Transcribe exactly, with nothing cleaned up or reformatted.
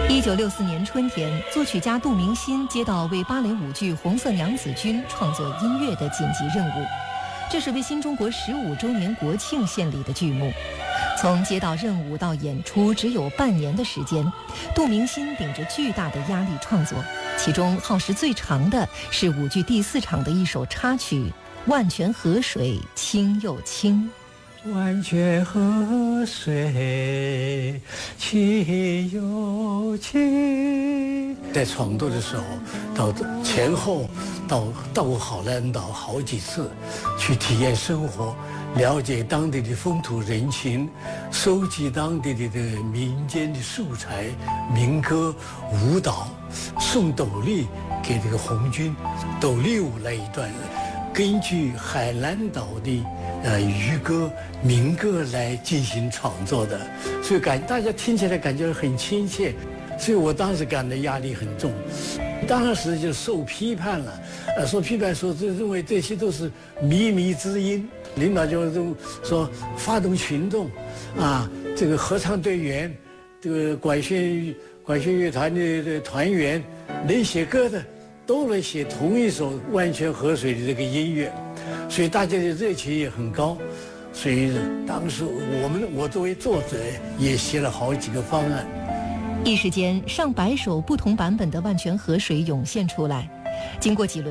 一九六四年春天，作曲家杜明新接到为芭蕾舞剧《红色娘子军》创作音乐的紧急任务，这是为新中国十五周年国庆献礼的剧目。从接到任务到演出只有半年的时间，杜明新顶着巨大的压力创作，其中耗时最长的是舞剧第四场的一首插曲《万泉河水清又清》。 万泉河水清又清。在创作的时候，到前后到到过好兰岛好几次，去体验生活，了解当地的风土人情，收集当地的这个民间的素材、民歌、舞蹈，送斗笠给这个红军，斗笠舞那一段，根据海南岛的呃渔歌、民歌来进行创作的，所以感大家听起来感觉很亲切，所以我当时感到压力很重，当时就受批判了，呃，受批判说这认为这些都是靡靡之音，领导就说发动群众，啊，这个合唱队员，这个管弦管弦乐团的的团员，能写歌的都能写同一首《万泉河水》的这个音乐，所以大家的热情也很高。所以当时我们我作为作者也写了好几个方案。 一时间，上百首不同版本的《万泉河水》涌现出来，经过几轮